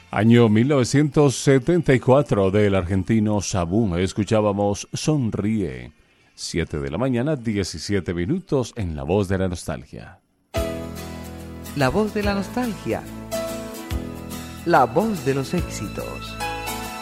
Año 1974 del argentino Sabú. Escuchábamos Sonríe. 7 de la mañana, 17 minutos en La Voz de la Nostalgia. La voz de la nostalgia. La voz de los éxitos.